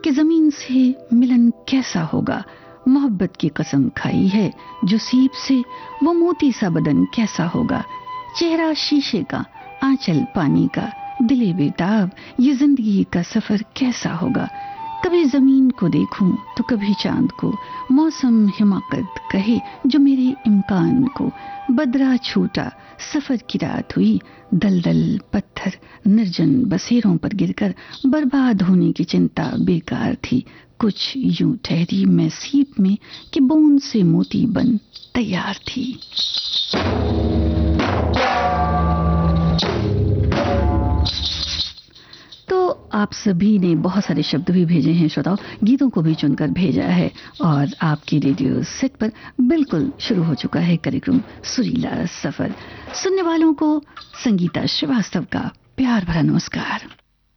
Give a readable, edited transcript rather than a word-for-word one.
कि जमीन से मिलन कैसा होगा, मोहब्बत की कसम खाई है जो सीप से, वो मोती सा बदन कैसा होगा, चेहरा शीशे का, आंचल पानी का, दिले बेताब, ये जिंदगी का सफर कैसा होगा। कभी जमीन को देखूं तो कभी चांद को, मौसम हिमाकत कहे जो मेरे इम्कान को, बदरा छूटा सफर की रात हुई, दलदल पत्थर निर्जन बसेरों पर गिरकर बर्बाद होने की चिंता बेकार थी। कुछ यूं ठहरी मैं सीप में कि बूंद से मोती बन तैयार थी। तो आप सभी ने बहुत सारे शब्द भी भेजे हैं श्रोताओ, गीतों को भी चुनकर भेजा है और आपकी रेडियो सेट पर बिल्कुल शुरू हो चुका है कार्यक्रम सुरीला सफर। सुनने वालों को संगीता श्रीवास्तव का प्यार भरा नमस्कार।